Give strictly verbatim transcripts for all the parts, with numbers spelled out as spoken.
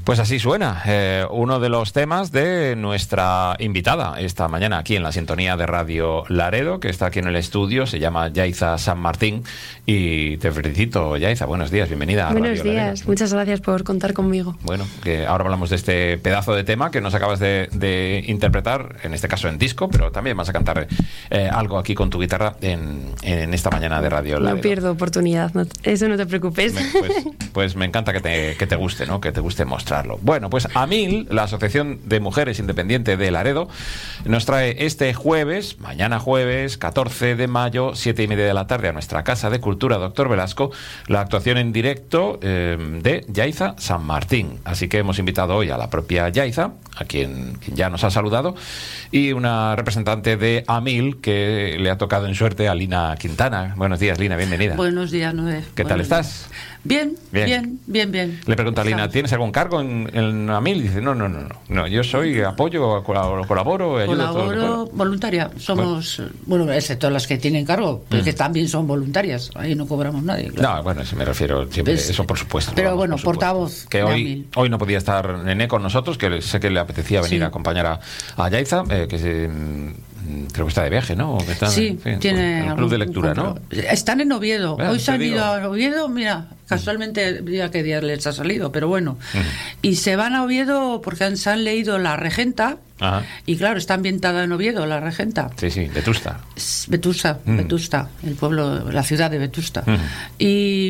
Pues así suena eh, uno de los temas de nuestra invitada esta mañana aquí en la sintonía de Radio Laredo, que está aquí en el estudio, se llama Yaiza San Martín, y te felicito, Yaiza, buenos días, bienvenida a buenos Radio días, Laredo. Muchas gracias por contar conmigo. Bueno, que ahora hablamos de este pedazo de tema que nos acabas de, de interpretar, en este caso en disco, pero también vas a cantar eh, algo aquí con tu guitarra en, en esta mañana de Radio Laredo. No pierdo oportunidad, no, eso no te preocupes. Me, pues, pues me encanta que te, que te guste, ¿no? Que te guste mostrar. Bueno, pues AMIL, la Asociación de Mujeres Independiente de Laredo, nos trae este jueves, mañana jueves, catorce de mayo, siete y media de la tarde, a nuestra Casa de Cultura Doctor Velasco, la actuación en directo eh, de Yaiza San Martín. Así que hemos invitado hoy a la propia Yaiza, a quien, quien ya nos ha saludado, y una representante de AMIL que le ha tocado en suerte a Lina Quintana. Buenos días, Lina, bienvenida. Buenos días, Noé. ¿Qué tal estás? Bien, bien, bien, bien, bien. Le pregunta a Lina, ¿tienes algún cargo en, en AMIL? Y dice, no, no, no, no, no, yo soy apoyo, colaboro, colaboro ayudo. Colaboro, todo voluntaria. Somos, bueno, bueno, excepto las que tienen cargo, pero mm. que también son voluntarias. Ahí no cobramos nadie. Claro. No, bueno, si me refiero siempre, ¿ves? Eso por supuesto. Pero vamos, bueno, por supuesto. portavoz. Que hoy, hoy no podía estar Nené con nosotros, que sé que le apetecía venir sí. a acompañar a, a Yaiza, eh, que se... creo que está de viaje, ¿no? Que está, sí, en fin, tiene en el club de lectura, ¿no? Están en Oviedo. Bueno, hoy se han digo. ido a Oviedo, mira, casualmente, mira qué día les ha salido, pero bueno. Uh-huh. Y se van a Oviedo porque han, se han leído La Regenta. Ajá. Y claro, está ambientada en Oviedo, La Regenta. Sí, sí, Vetusta. Vetusta, uh-huh. Vetusta, el pueblo, la ciudad de Vetusta. Uh-huh. Y,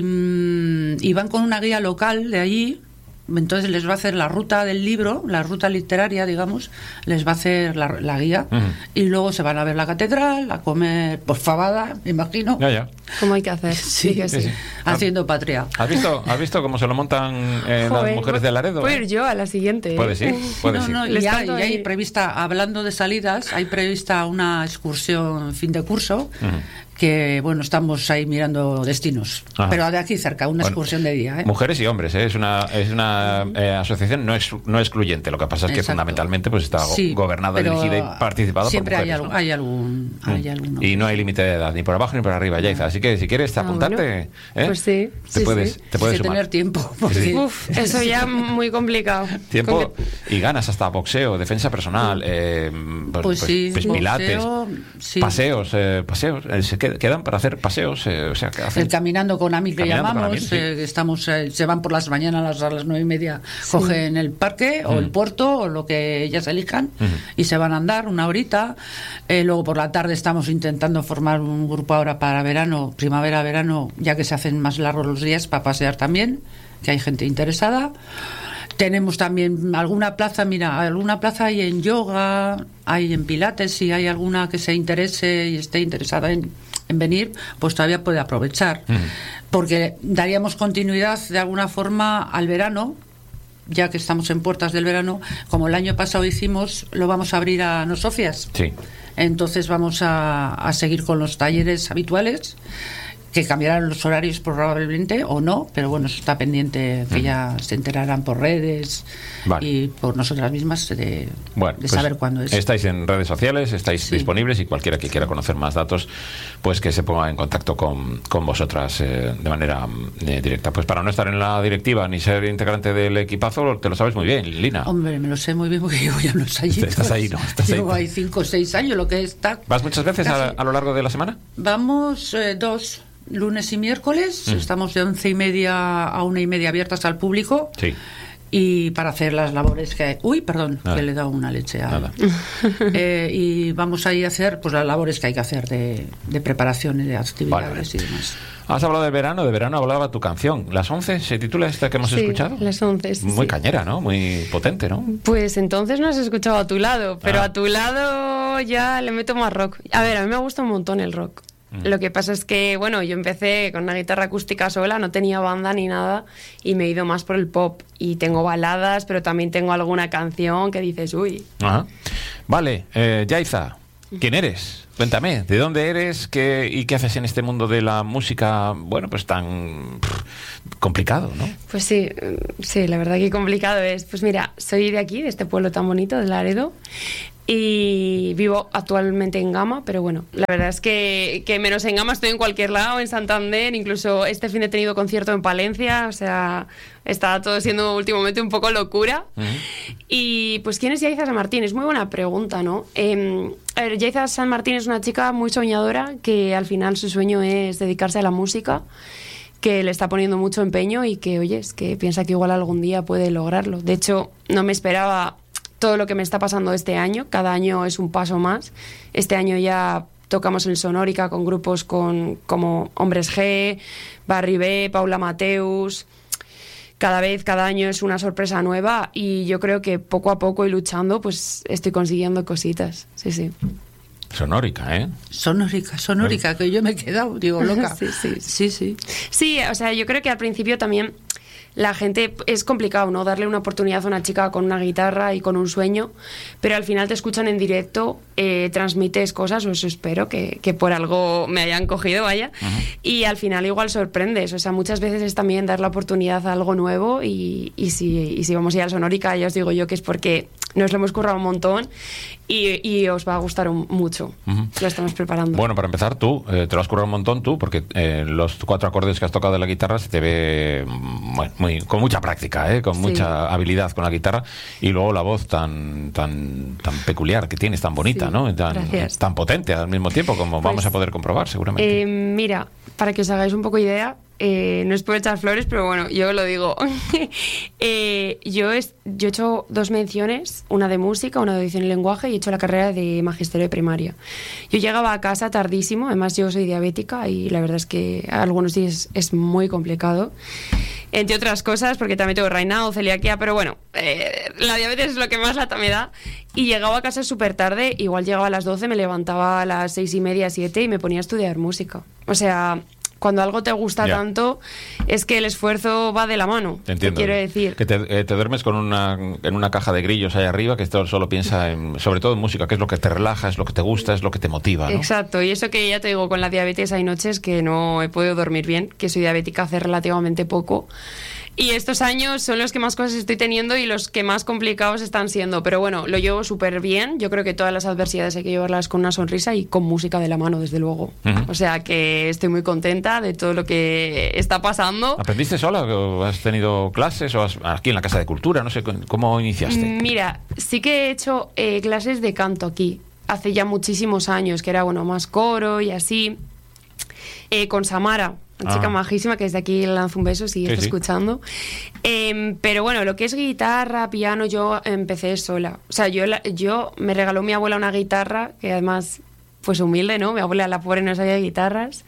y van con una guía local de allí. Entonces les va a hacer la ruta del libro, la ruta literaria, digamos, les va a hacer la, la guía, uh-huh. y luego se van a ver la catedral, a comer pues fabada, me imagino. Ya, ya. Como hay que hacer. Sí, sí, que sí. sí, sí. Haciendo patria. ¿Has visto, ¿Has visto cómo se lo montan eh, Joder, las mujeres de Laredo? Puedo ir yo a la siguiente. Puedes ir, puedes no, ir. No, y hay, y hay prevista, hablando de salidas, hay prevista una excursión fin de curso, uh-huh. que bueno, estamos ahí mirando destinos. Ajá. Pero de aquí cerca, una bueno, excursión de día. ¿eh? Mujeres y hombres, ¿eh? es una, es una eh, asociación no, ex, no excluyente. Lo que pasa es que Exacto. fundamentalmente pues está sí, gobernada, dirigida y participada siempre por mujeres. Siempre ¿no? hay, algún, hay algún. Y no hay límite de edad, ni por abajo ni por arriba, Yaiza. Así que si quieres apuntarte, ah, bueno. ¿eh? pues sí. te sí, puedes, sí. te puedes Hay que sumar. tener tiempo. Porque... Sí. Uf, eso ya muy complicado. Tiempo y ganas hasta boxeo, defensa personal, eh, pues, pues sí, pues pilates, boxeo, sí. paseos, eh, paseos, eh, se quedan para hacer paseos. Eh, o sea, que hacen... El caminando con AMIL que llamamos, Amil, sí. eh, estamos, eh, se van por las mañanas a las, a las nueve y media, sí. cogen el parque o mm. el puerto o lo que ellas elijan mm. y se van a andar una horita. Eh, luego por la tarde estamos intentando formar un grupo ahora para verano, primavera, verano, ya que se hacen más largos los días para pasear también, que hay gente interesada. Tenemos también alguna plaza, mira, alguna plaza hay en yoga, hay en pilates, si hay alguna que se interese y esté interesada en, en venir, pues todavía puede aprovechar, uh-huh. porque daríamos continuidad de alguna forma al verano, ya que estamos en puertas del verano, como el año pasado hicimos, lo vamos a abrir a No Socias. Sí. Entonces vamos a, a seguir con los talleres habituales, que cambiarán los horarios probablemente o no, pero bueno, eso está pendiente, que ya se enterarán por redes vale. y por nosotras mismas de, bueno, de pues saber cuándo es. Estáis en redes sociales, estáis sí. disponibles y cualquiera que quiera conocer más datos, pues que se ponga en contacto con, con vosotras eh, de manera eh, directa. Pues para no estar en la directiva ni ser integrante del equipazo, te lo sabes muy bien, Lina. Hombre, me lo sé muy bien porque llevo ya unos años. Estás ahí, ¿no? Estás llevo ahí. ahí cinco o seis años, lo que está. ¿Vas muchas veces a, a lo largo de la semana? Vamos eh, dos. Lunes y miércoles, mm. estamos de once y media a una y media abiertas al público. Sí. Y para hacer las labores que hay. Uy, perdón, Nada. que le he dado una leche a. eh, y vamos ahí a hacer pues las labores que hay que hacer de, de preparación y de actividades vale. y demás. Has hablado de verano, de verano hablaba tu canción. ¿Las once se titula esta que hemos sí, escuchado? Las once. Sí, Muy sí. cañera, ¿no? Muy potente, ¿no? Pues entonces no has escuchado A Tu Lado, pero ah. A Tu Lado ya le meto más rock. A ver, a mí me gusta un montón el rock. Lo que pasa es que, bueno, yo empecé con una guitarra acústica sola, no tenía banda ni nada, y me he ido más por el pop. Y tengo baladas, pero también tengo alguna canción que dices, uy. Ajá. Vale, eh, Yaiza, ¿quién eres? Cuéntame, ¿de dónde eres qué, y qué haces en este mundo de la música, bueno, pues tan pff, complicado, ¿no? Pues sí, sí, la verdad que complicado es. Pues mira, soy de aquí, de este pueblo tan bonito, de Laredo. y vivo actualmente en Gama, pero bueno, la verdad es que, que menos en Gama estoy en cualquier lado, en Santander, incluso este fin he tenido concierto en Palencia, o sea, está todo siendo últimamente un poco locura. Uh-huh. Y pues, ¿quién es Yaiza San Martín? Es muy buena pregunta, ¿no? Eh, a ver, Yaiza San Martín es una chica muy soñadora que al final su sueño es dedicarse a la música, que le está poniendo mucho empeño y que, oye, es que piensa que igual algún día puede lograrlo. De hecho, no me esperaba todo lo que me está pasando este año. Cada año es un paso más. Este año ya tocamos en Sonórica con grupos con, como Hombres G, Barry B, Paula Mateus. Cada vez, cada año es una sorpresa nueva y yo creo que poco a poco y luchando, pues estoy consiguiendo cositas. Sí, sí. Sonórica, ¿eh? Sonórica, sonórica, que yo me he quedado, digo, loca. Sí, sí. Sí, sí. Sí, o sea, yo creo que al principio también la gente, es complicado, ¿no? Darle una oportunidad a una chica con una guitarra y con un sueño, pero al final te escuchan en directo, eh, transmites cosas, o eso espero, que, que por algo me hayan cogido, vaya, uh-huh. Y al final igual sorprendes, o sea, muchas veces es también dar la oportunidad a algo nuevo y, y, si, y si vamos a ir al Sonórica, ya os digo yo que es porque nos lo hemos currado un montón y, y os va a gustar un, mucho. Uh-huh. Lo estamos preparando. Bueno, para empezar, tú eh, te lo has currado un montón tú, porque eh, los cuatro acordes que has tocado de la guitarra se te ve bueno, muy, con mucha práctica, ¿eh? Con sí. mucha habilidad con la guitarra, y luego la voz tan tan tan peculiar que tienes, tan bonita, sí, ¿no? Tan, tan potente al mismo tiempo, como pues, vamos a poder comprobar seguramente. Eh, mira, para que os hagáis un poco idea, Eh, no es por echar flores, pero bueno, yo lo digo. eh, yo, es, yo he hecho dos menciones, una de música, una de edición y lenguaje, y he hecho la carrera de magisterio de primaria. Yo llegaba a casa tardísimo, además yo soy diabética y la verdad es que algunos días es muy complicado, entre otras cosas, porque también tengo reinado, celiaquía, pero bueno, eh, la diabetes es lo que más lata me da. Y llegaba a casa súper tarde, igual llegaba a las doce, me levantaba a las seis y media, siete y me ponía a estudiar música. O sea, cuando algo te gusta ya. tanto, es que el esfuerzo va de la mano. Te entiendo. Te quiero decir. Que te, eh, te duermes con una, en una caja de grillos ahí arriba, que esto solo piensa en, sobre todo en música, que es lo que te relaja, es lo que te gusta, es lo que te motiva, ¿no? Exacto, y eso que ya te digo, con la diabetes hay noches que no he podido dormir bien, que soy diabética hace relativamente poco. Y estos años son los que más cosas estoy teniendo y los que más complicados están siendo. Pero bueno, lo llevo súper bien. Yo creo que todas las adversidades hay que llevarlas con una sonrisa y con música de la mano, desde luego. Uh-huh. O sea que estoy muy contenta de todo lo que está pasando. ¿Aprendiste sola? ¿O has tenido clases? ¿O has, aquí en la Casa de Cultura? No sé, ¿cómo iniciaste? Mira, sí que he hecho eh, clases de canto aquí. Hace ya muchísimos años, que era bueno más coro y así. Eh, con Samara. Una chica ah. majísima, que desde aquí le lanzo un beso si sí, está sí. escuchando. Eh, pero bueno, lo que es guitarra, piano, yo empecé sola. O sea, yo, la, yo me regaló mi abuela una guitarra, que además, pues humilde, ¿no? Mi abuela, la pobre, no sabía guitarras.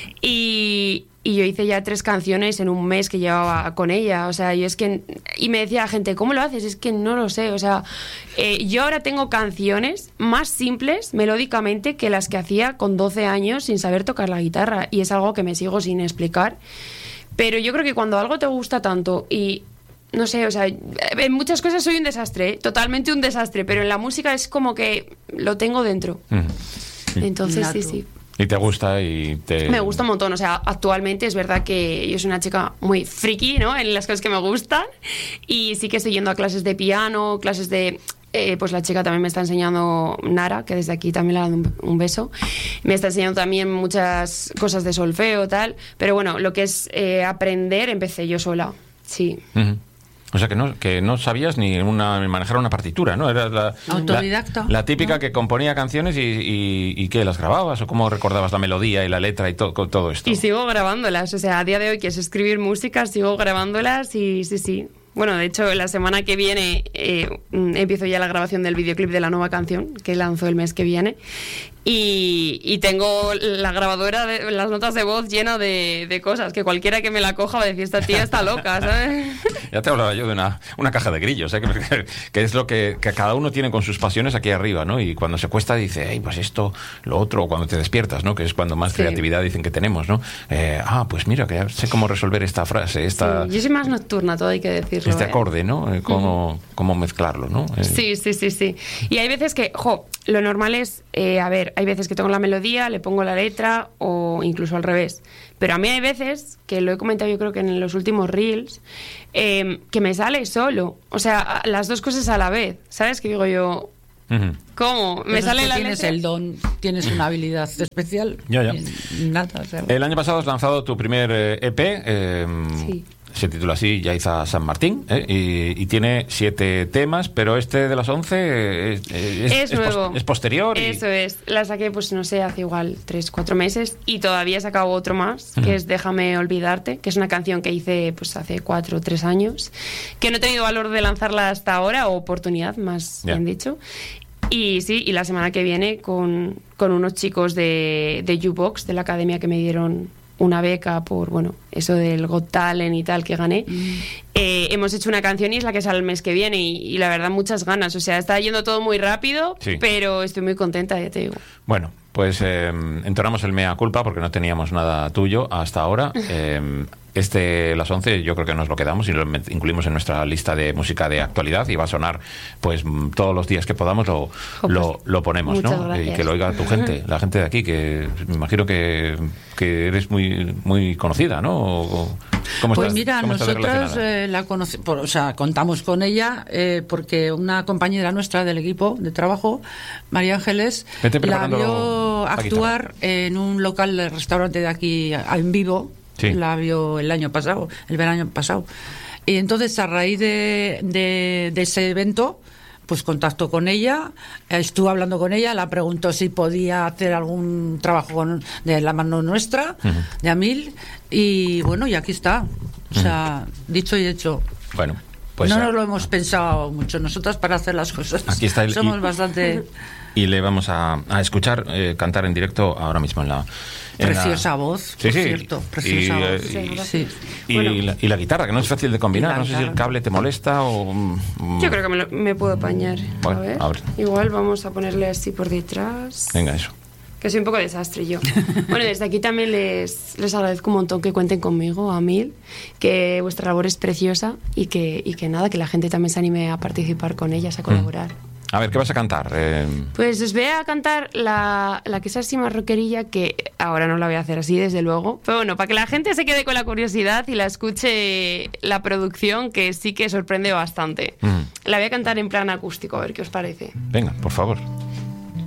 Y, y yo hice ya tres canciones en un mes que llevaba con ella. O sea, yo es que... Y me decía la gente, ¿cómo lo haces? Es que no lo sé. O sea, eh, yo ahora tengo canciones más simples, melódicamente, que las que hacía con doce años sin saber tocar la guitarra. Y es algo que me sigo sin explicar. Pero yo creo que cuando algo te gusta tanto y... No sé, o sea, en muchas cosas soy un desastre, ¿eh? Totalmente un desastre. Pero en la música es como que lo tengo dentro. Mm. Entonces, sí, sí. Y te gusta y te... Me gusta un montón, o sea, actualmente es verdad que yo soy una chica muy friki, ¿no? En las cosas que me gustan, y sí que estoy yendo a clases de piano, clases de... Eh, pues la chica también me está enseñando, Nara, que desde aquí también le doy un, un beso, me está enseñando también muchas cosas de solfeo, tal, pero bueno, lo que es eh, aprender, empecé yo sola, sí. Uh-huh. O sea, que no, que no sabías ni una, manejar una partitura, ¿no? Eras la, autodidacta. La, la típica ¿no? que componía canciones y, y, y ¿qué? ¿Las grababas? ¿O cómo recordabas la melodía y la letra y to, todo esto? Y sigo grabándolas. O sea, a día de hoy, que es escribir música, sigo grabándolas y sí, sí. Bueno, de hecho, la semana que viene eh, empiezo ya la grabación del videoclip de la nueva canción, que lanzo el mes que viene. Y, y tengo la grabadora, de, las notas de voz llena de, de cosas, que cualquiera que me la coja va a decir, esta tía está loca, ¿sabes? Ya te hablaba yo de una, una caja de grillos, ¿eh? que, que es lo que, que cada uno tiene con sus pasiones aquí arriba, ¿no? Y cuando se cuesta dice, hey, pues esto, lo otro, cuando te despiertas, ¿no? Que es cuando más sí. creatividad dicen que tenemos, ¿no? Eh, ah, pues mira, que ya sé cómo resolver esta frase, esta... Sí, yo soy más nocturna, todo hay que decirlo. Este ¿eh? acorde, ¿no? Eh, cómo, uh-huh. cómo mezclarlo, ¿no? Eh... Sí, sí, sí, sí. Y hay veces que, jo, lo normal es, eh, a ver, hay veces que tengo la melodía, le pongo la letra o incluso al revés. Pero a mí hay veces, que lo he comentado yo creo que en los últimos reels, eh, que me sale solo. O sea, las dos cosas a la vez. ¿Sabes? Que digo yo, Uh-huh. ¿Cómo? Me Eso sale es que la tienes letra. el don, tienes una habilidad especial. Ya, ya. Y nada, o sea, El año pasado has lanzado tu primer eh, E P. Eh, Sí. Se titula así, Yaiza San Martín, ¿eh? y, y tiene siete temas, pero este de las once es, es, Es nuevo. pos- es posterior. y- Eso es. La saqué, pues no sé, hace igual tres, cuatro meses y todavía he sacado otro más, que es Déjame olvidarte, que es una canción que hice pues hace cuatro o tres años, que no he tenido valor de lanzarla hasta ahora, o oportunidad, más Ya. bien dicho. Y sí, y la semana que viene con, con unos chicos de, de U-Box, de la academia que me dieron una beca por, bueno, eso del Got Talent y tal que gané, eh, hemos hecho una canción y es la que sale el mes que viene y, y la verdad muchas ganas, o sea, está yendo todo muy rápido, Sí. pero estoy muy contenta, ya te digo. Bueno, pues eh, entonamos el mea culpa porque no teníamos nada tuyo hasta ahora. Eh, este, las once, yo creo que nos lo quedamos y lo met- incluimos en nuestra lista de música de actualidad y va a sonar pues mm, todos los días que podamos lo, pues, lo, lo ponemos, muchas ¿no? gracias. Y que lo oiga tu gente, la gente de aquí, que me imagino que, que eres muy, muy conocida, ¿no? O- o- ¿Cómo pues estás- mira, cómo estás de nosotros relacionada? eh, la conoce, por- o sea, contamos con ella eh, porque una compañera nuestra del equipo de trabajo, María Ángeles, Vete la preparando vio la actuar en un local de restaurante de aquí a- en vivo. Sí. La vio el año pasado, el verano pasado. Y entonces, a raíz de, de, de ese evento, pues contactó con ella, eh, estuvo hablando con ella, la preguntó si podía hacer algún trabajo con- de la mano nuestra, de Amil, y bueno, y aquí está. O sea, dicho y hecho. Bueno, pues no ah, nos lo hemos pensado mucho nosotras para hacer las cosas. Aquí está el- Somos y- bastante... y le vamos a, a escuchar eh, cantar en directo ahora mismo en la... en la- Preciosa voz, Sí, por sí. cierto, preciosa y, voz. eh, y- Sí. Y, Bueno. la, y la guitarra, que no es fácil de combinar. Y la No sé si el guitarra. cable te molesta o... mm, Yo creo que me, lo- me puedo apañar. Bueno, a, ver. a ver. Igual vamos a ponerle así por detrás. Venga, eso. Que soy un poco desastre yo. Bueno, desde aquí también les, les agradezco un montón que cuenten conmigo, a Mil, que vuestra labor es preciosa y que, y que nada, que la gente también se anime a participar con ellas, a colaborar. A ver, ¿qué vas a cantar? Eh, Pues os voy a cantar la, la que es así más rockerilla, que ahora no la voy a hacer así, desde luego. Pero bueno, para que la gente se quede con la curiosidad y la escuche la producción, que sí que sorprende bastante. Mm. La voy a cantar en plan acústico, a ver qué os parece. venga, por favor.